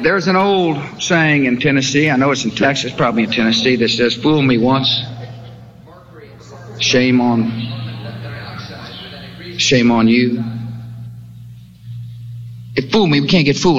There's an old saying in Tennessee, I know it's in Texas, probably in Tennessee, that says, fool me once, shame on you. It fooled me, we can't get fooled.